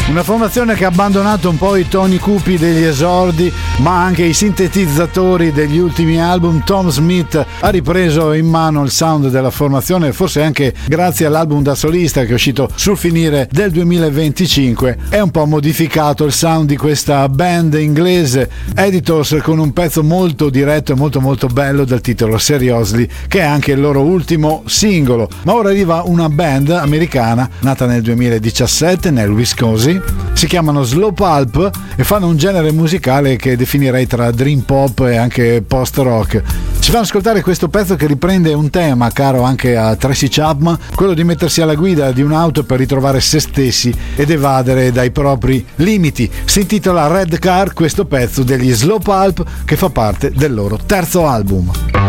Una formazione che ha abbandonato un po' i toni cupi degli esordi, ma anche i sintetizzatori degli ultimi album. Tom Smith ha ripreso in mano il sound della formazione, forse anche grazie all'album da solista che è uscito sul finire del 2025. È un po' modificato il sound di questa band inglese, Editors, con un pezzo molto diretto e molto molto bello dal titolo Seriously, che è anche il loro ultimo singolo. Ma ora arriva una band americana nata nel 2017 nel Wisconsin. Si chiamano Slow Pulp e fanno un genere musicale che definirei tra dream pop e anche post rock. Ci fanno ascoltare questo pezzo che riprende un tema caro anche a Tracy Chapman, quello di mettersi alla guida di un'auto per ritrovare se stessi ed evadere dai propri limiti. Si intitola Red Car, questo pezzo degli Slow Pulp, che fa parte del loro terzo album.